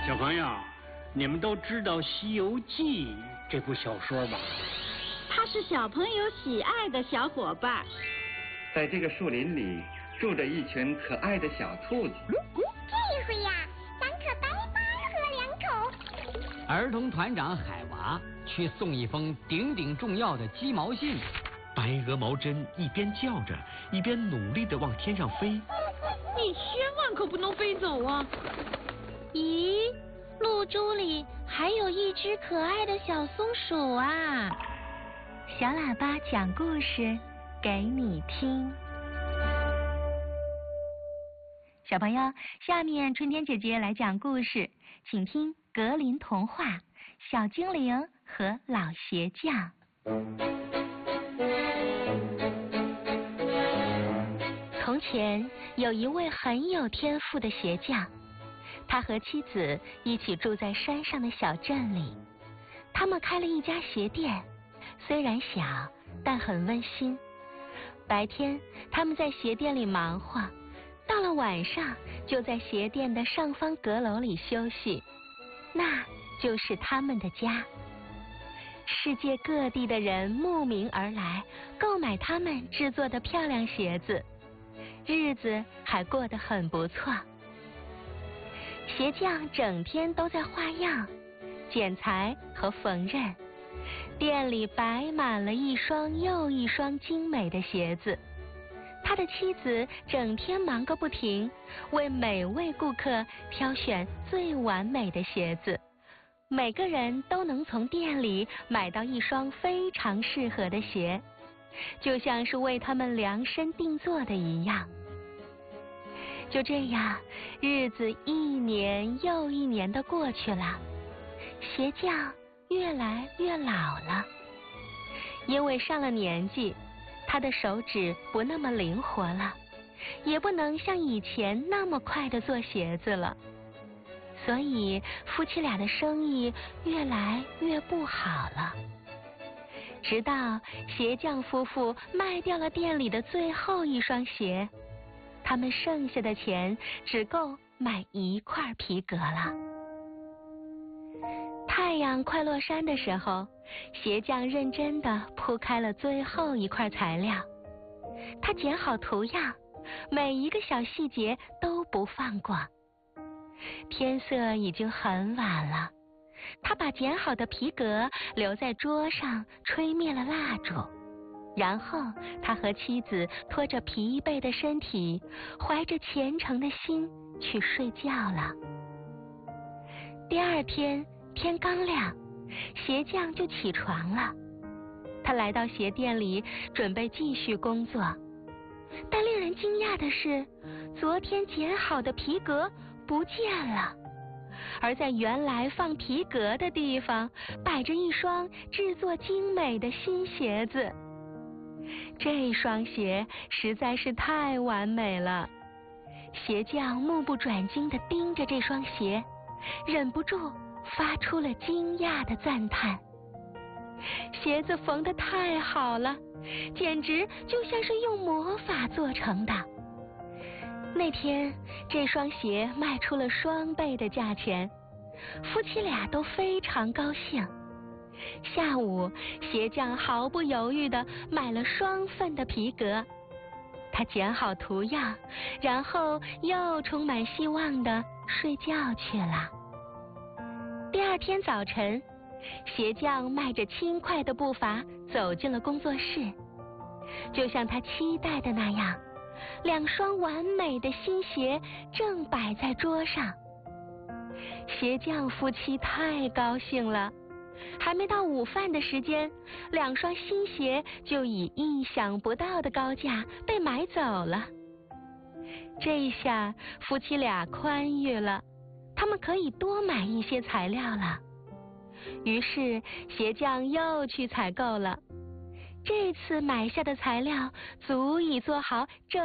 小朋友，你们都知道《西游记》这部小说吧？ 它是小朋友喜爱的小伙伴。 在这个树林里住着一群可爱的小兔子。 这回呀，咱可白喝2口。 儿童团长海娃去送一封顶顶重要的鸡毛信。 白鹅毛针一边叫着，一边努力地往天上飞。 你千万可不能飞走啊！ 咦，露珠里还有一只可爱的小松鼠啊！ 小喇叭讲故事给你听。小朋友，下面春天姐姐来讲故事，请听格林童话《小精灵和老鞋匠》。从前有一位很有天赋的鞋匠，他和妻子一起住在山上的小镇里。他们开了一家鞋店，虽然小，但很温馨。白天他们在鞋店里忙活，到了晚上就在鞋店的上方阁楼里休息，那就是他们的家。世界各地的人慕名而来，购买他们制作的漂亮鞋子，日子还过得很不错。鞋匠整天都在画样、剪裁和缝纫，店里摆满了一双又一双精美的鞋子。他的妻子整天忙个不停，为每位顾客挑选最完美的鞋子，每个人都能从店里买到一双非常适合的鞋，就像是为他们量身定做的一样。就这样，日子一年又一年地过去了，鞋匠越来越老了。因为上了年纪，他的手指不那么灵活了，也不能像以前那么快地做鞋子了，所以夫妻俩的生意越来越不好了。直到鞋匠夫妇卖掉了店里的最后一双鞋，他们剩下的钱只够买1块皮革了。太阳快落山的时候，鞋匠认真地铺开了最后一块材料。他剪好图样，每一个小细节都不放过。天色已经很晚了，他把剪好的皮革留在桌上，吹灭了蜡烛。然后他和妻子拖着疲惫的身体，怀着虔诚的心去睡觉了。第二天天刚亮，鞋匠就起床了。他来到鞋店里，准备继续工作。但令人惊讶的是，昨天剪好的皮革不见了，而在原来放皮革的地方，摆着一双制作精美的新鞋子。这双鞋实在是太完美了，鞋匠目不转睛地盯着这双鞋，忍不住发出了惊讶的赞叹。鞋子缝得太好了，简直就像是用魔法做成的。那天这双鞋卖出了2倍的价钱，夫妻俩都非常高兴。下午，鞋匠毫不犹豫地买了2份的皮革。他剪好图样，然后又充满希望地睡觉去了。第二天早晨，鞋匠迈着轻快的步伐走进了工作室。就像他期待的那样，2双完美的新鞋正摆在桌上。鞋匠夫妻太高兴了，还没到午饭的时间，2双新鞋就以意想不到的高价被买走了。这一下夫妻俩宽裕了，他们可以多买一些材料了。于是鞋匠又去采购了，这次买下的材料足以做好